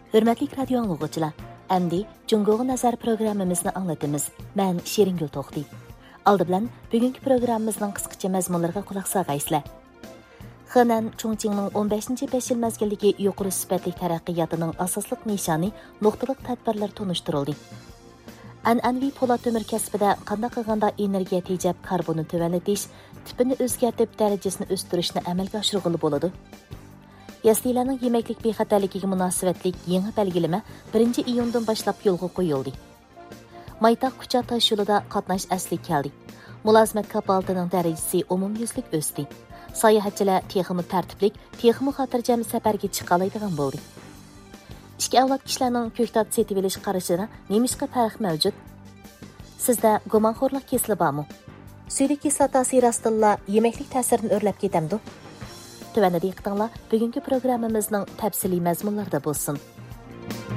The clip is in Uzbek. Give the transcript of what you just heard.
Hürmetlik radyo anlıqçılar, əmdi Cungoğa Nazar programımızını anlatımız. Mən Şeringül Toxti. Aldı bilan bugünkü programımızın qısqacha məzmunlarına qulaq sağaysizlar. Xenan Chongqingning 15-5 yil mezgilligi yuqori sifatli taraqqiyotining asoslıq nishoni nuqtaliq tadbirlar tunishtirildi. An'anaviy po'lat o'mir kasbida qanday qilganda energiya tejab karbonni tuvanlatish, tipini o'zgartib darajasini o'stirishni amalga oshirg'ili bo'ladi. Yaslilarning yemeklik bexatarligiga munosabatlik yangi belgilama 1-iyundan boshlab yo'lga qo'yildi. Maytaq Kucha tosh yo'lida qatnash asli keldi. Mulozimat kapaltining darajasi umumyuzlik o'sdi. Sayohatchilar texmi tartiblik, texmi xotirjam safarga chiqa oladigan bo'ldi. Ikki avlod kishilarning ko'ktat setib olish qarashida nemishqa farq mavjud? Sizda gumonxo'rlik kesili bormi? Suydik kislotasi rostilla yemeklik ta'sirini o'rlab ketamdi. Tuvanda diqqatinglar bugungi programmamizning tafsiliy mazmunlarida bo'lsin.